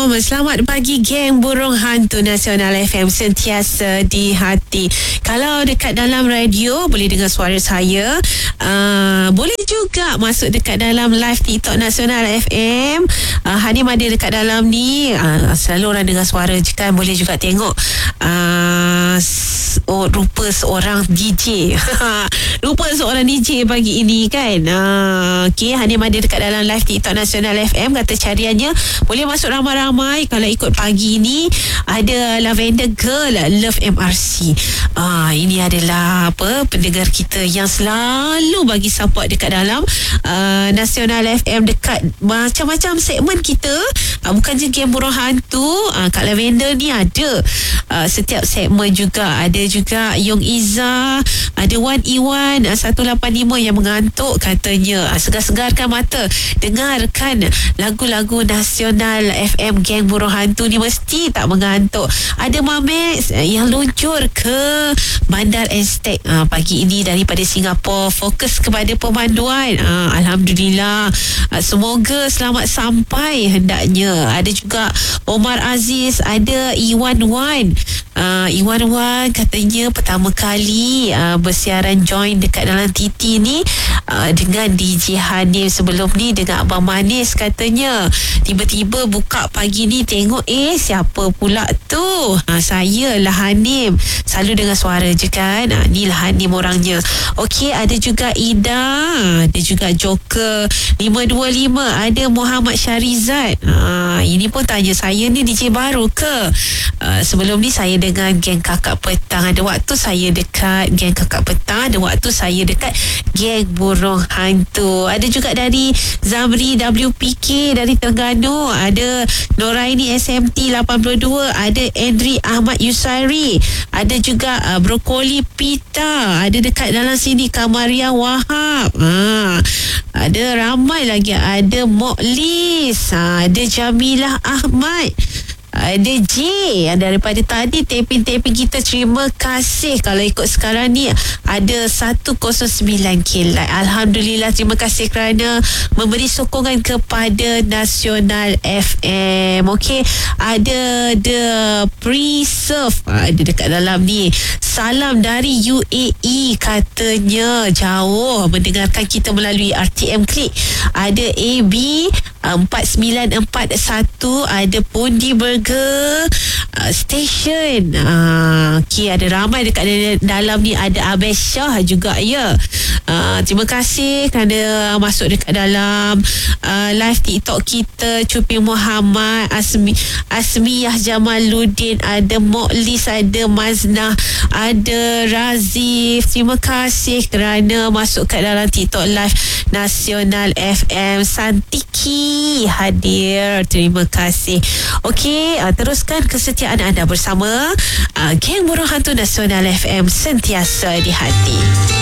Selamat pagi geng Burung Hantu Nasional FM, sentiasa di hati. Kalau dekat dalam radio boleh dengar suara saya, boleh juga masuk dekat dalam live TikTok Nasional FM. Hanim ada dekat dalam ni, selalu orang dengar suara je kan. Boleh juga tengok rupa seorang DJ rupa seorang DJ pagi ini kan. Okay, Hanim ada dekat dalam live TikTok Nasional FM. Kata cariannya boleh masuk ramai-ramai. Kalau ikut pagi ni ada Lavender Girl Love MRC. Ini adalah pendengar kita yang selalu bagi support dekat dalam Nasional FM, dekat macam-macam segmen kita. Bukan je game Burung Hantu, Kak Lavender ni ada setiap segmen juga. Ada juga Yong Iza, ada Wan Iwan 185 yang mengantuk katanya. Segar-segarkan mata, dengarkan lagu-lagu Nasional FM geng Burung Hantu ni, mesti tak mengantuk. Ada Mamex yang luncur ke Bandar Aztec pagi ini daripada Singapura, fokus kepada pemanduan. Alhamdulillah, semoga selamat sampai hendaknya. Ada juga Omar Aziz, ada Iwan Wan. Iwan Wan katanya pertama kali bersiaran join dekat dalam TT ni dengan DJ Hanim. Sebelum ni dengan Abang Manis katanya. Tiba-tiba buka pagi ni tengok, siapa pula tu? Saya lah Hanim, selalu dengar suara je kan. Ni lah Hanim orangnya. Okey, ada juga Ida, ada juga Joker 525, ada Muhammad Syarizat. Ini pun tanya saya ni DJ baru ke? Sebelum ni saya dengan geng Kakak Petang. Ada waktu saya dekat geng Kakak Petang, ada waktu saya dekat geng Burung Hantu. Ada juga dari Zamri WPK dari Terengganu, ada Noraini SMT 82, ada Andri Ahmad Yusairi, ada juga Brokoli Pita, ada dekat dalam sini Kamaria Wahab. Ada ramai lagi, ada Moklis, ada Jamilah Ahmad, ada J daripada tadi taping-taping kita. Terima kasih. Kalau ikut sekarang ni ada 109K like. Alhamdulillah, terima kasih kerana memberi sokongan kepada Nasional FM. Okey, ada The Preserve, ada dekat dalam ni. Salam dari UAE katanya, jauh mendengarkan kita melalui RTM Klik. Ada AB 4941, ada Pundi Burger Station. Okay, ada ramai dekat dalam ni. Ada Abel Shah juga ya. Terima kasih kerana masuk dekat dalam live TikTok kita. Cupi Muhammad, Asmiyah Jamaluddin, ada Moklis, ada Maznah, ada Razif. Terima kasih kerana masuk kat dalam TikTok live Nasional FM. Santiki hadir, terima kasih. Okey, teruskan kesetiaan anda bersama geng Burung Hantu Nasional FM, sentiasa di hati.